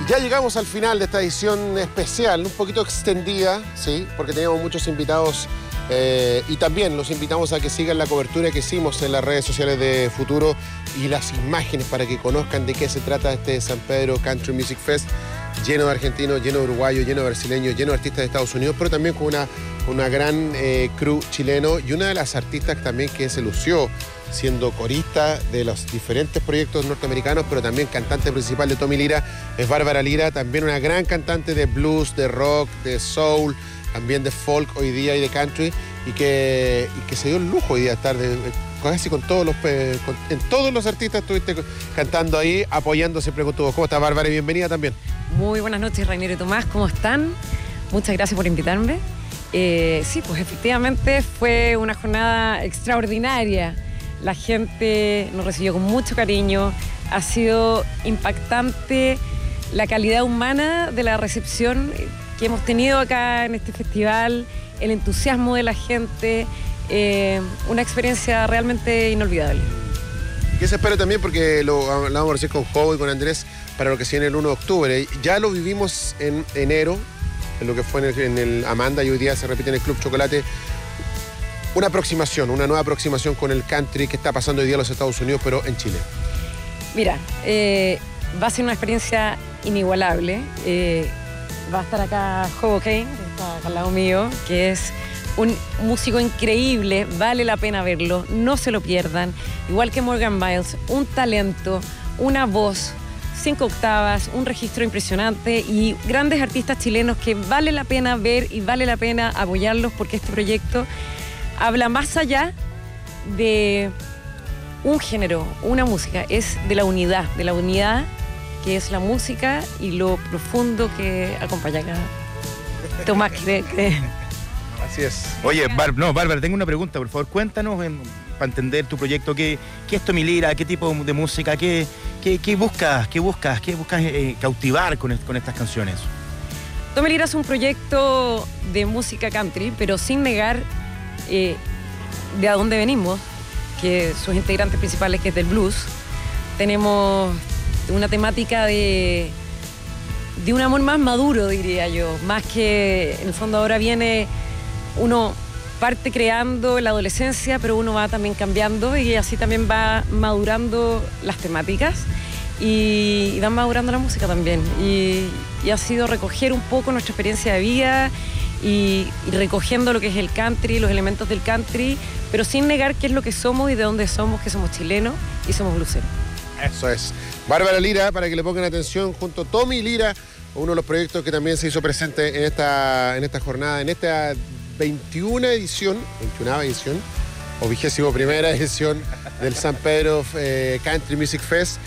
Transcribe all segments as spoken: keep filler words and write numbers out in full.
Ya llegamos al final de esta edición especial, un poquito extendida, sí, porque teníamos muchos invitados eh, y también los invitamos a que sigan la cobertura que hicimos en las redes sociales de Futuro y las imágenes para que conozcan de qué se trata este San Pedro Country Music Fest, lleno de argentinos, lleno de uruguayos, lleno de brasileños, lleno de artistas de Estados Unidos, pero también con una, una gran eh, crew chileno y una de las artistas también que se lució siendo corista de los diferentes proyectos norteamericanos, pero también cantante principal de Tommy Lira, es Bárbara Lira, también una gran cantante de blues, de rock, de soul, también de folk hoy día y de country, y que, y que se dio el lujo hoy día de estar de, casi con todos los con, en todos los artistas estuviste cantando ahí, apoyando siempre con tu voz. ¿Cómo estás, Bárbara? Y bienvenida también. Muy buenas noches, Rainiero y Tomás, ¿cómo están? Muchas gracias por invitarme. Eh, sí, pues efectivamente fue una jornada extraordinaria. La gente nos recibió con mucho cariño, ha sido impactante la calidad humana de la recepción que hemos tenido acá en este festival, el entusiasmo de la gente, eh, una experiencia realmente inolvidable. ¿Y qué se espera también? Porque lo hablábamos recién con Jovo y con Andrés para lo que se viene el uno de octubre. Ya lo vivimos en enero, en lo que fue en el, en el Amanda, y hoy día se repite en el Club Chocolate. Una aproximación, una nueva aproximación con el country que está pasando hoy día en los Estados Unidos, pero en Chile. Mira, eh, va a ser una experiencia inigualable. Eh, va a estar acá Jovo Kane, que está acá al lado mío, que es un músico increíble, vale la pena verlo, no se lo pierdan. Igual que Morgan Miles, un talento, una voz, cinco octavas, un registro impresionante y grandes artistas chilenos que vale la pena ver y vale la pena apoyarlos, porque este proyecto habla más allá de un género, una música, es de la unidad, de la unidad que es la música y lo profundo que acompaña acá. Tomás, ¿cree? ¿cree? Así es. Oye, Bar no, Bárbara, tengo una pregunta, por favor, cuéntanos en, para entender tu proyecto, ¿qué, qué es Tommy Lira? ¿Qué tipo de música? ¿Qué, qué, qué buscas? ¿Qué buscas? ¿Qué buscas eh, cautivar con, con estas canciones? Tommy Lira es un proyecto de música country, pero sin negar Eh, de a dónde venimos, que sus integrantes principales, que es del blues. Tenemos una temática de, de un amor más maduro, diría yo, más que en el fondo ahora viene, uno parte creando la adolescencia, pero uno va también cambiando y así también va madurando las temáticas y, y van madurando la música también, y, y ha sido recoger un poco nuestra experiencia de vida Y, y recogiendo lo que es el country, los elementos del country, pero sin negar qué es lo que somos y de dónde somos, que somos chilenos y somos blueseros. Eso es. Bárbara Lira, para que le pongan atención, junto a Tommy Lira, uno de los proyectos que también se hizo presente en esta, en esta jornada, en esta veintiuna edición, veintiuna edición, o vigésimo primera edición del San Pedro eh, Country Music Fest.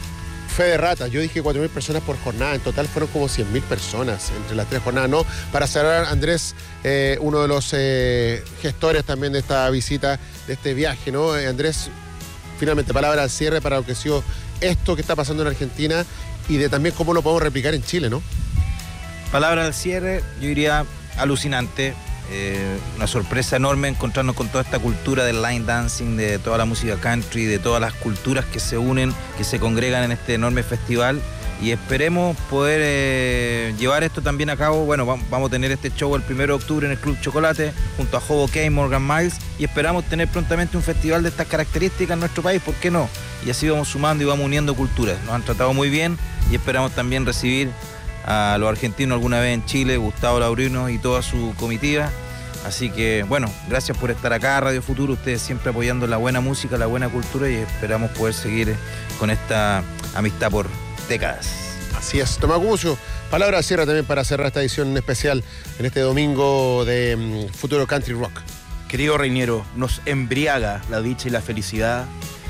Fe de rata, yo dije cuatro mil personas por jornada, en total fueron como cien mil personas entre las tres jornadas, ¿no? Para cerrar, Andrés, eh, uno de los eh, gestores también de esta visita, de este viaje, ¿no? Eh, Andrés, finalmente, palabra al cierre para lo que ha sido esto que está pasando en Argentina y de también cómo lo podemos replicar en Chile, ¿no? Palabra al cierre, yo diría alucinante, eh, una sorpresa enorme encontrarnos con toda esta cultura del line dancing, de toda la música country, de todas las culturas que se unen, que se congregan en este enorme festival, y esperemos poder eh, llevar esto también a cabo. Bueno, vamos a tener este show el primero de octubre en el Club Chocolate junto a Jovo Kane, Morgan Miles, y esperamos tener prontamente un festival de estas características en nuestro país, ¿por qué no? Y así vamos sumando y vamos uniendo culturas. Nos han tratado muy bien y esperamos también recibir a los argentinos alguna vez en Chile, Gustavo Laurino y toda su comitiva. Así que, bueno, gracias por estar acá, Radio Futuro, ustedes siempre apoyando la buena música, la buena cultura, y esperamos poder seguir con esta amistad por décadas. Así es. Tomás Gumucio, palabra de cierre también para cerrar esta edición especial en este domingo de um, Futuro Country Rock. Querido Rainiero, nos embriaga la dicha y la felicidad.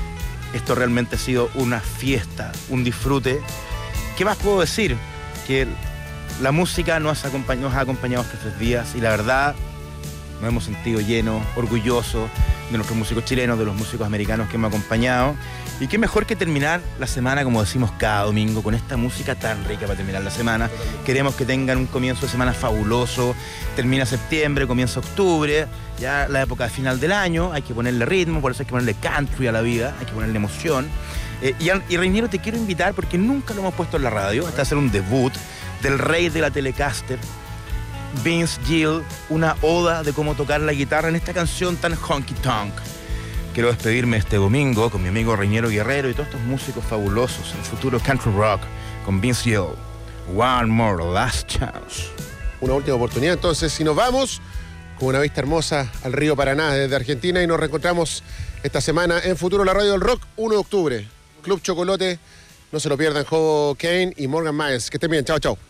Esto realmente ha sido una fiesta, un disfrute. ¿Qué más puedo decir? Que la música nos ha acompañado, nos ha acompañado estos tres días y la verdad nos hemos sentido llenos, orgullosos de nuestros músicos chilenos, de los músicos americanos que hemos acompañado. Y qué mejor que terminar la semana, como decimos cada domingo, con esta música tan rica para terminar la semana. Queremos que tengan un comienzo de semana fabuloso. Termina septiembre, comienza octubre, ya la época de final del año. Hay que ponerle ritmo, por eso hay que ponerle country a la vida, hay que ponerle emoción. Eh, y, y Reiniero, te quiero invitar, porque nunca lo hemos puesto en la radio, hasta hacer un debut del rey de la Telecaster, Vince Gill, una oda de cómo tocar la guitarra en esta canción tan honky tonk. Quiero despedirme este domingo con mi amigo Reiniero Guerrero y todos estos músicos fabulosos en Futuro Country Rock con Vince Gill. One more last chance. Una última oportunidad, entonces, si nos vamos con una vista hermosa al río Paraná desde Argentina y nos reencontramos esta semana en Futuro, la radio del rock, uno de octubre. Club Chocolote, no se lo pierdan, Joe Kane y Morgan Miles. Que estén bien, chao, chao.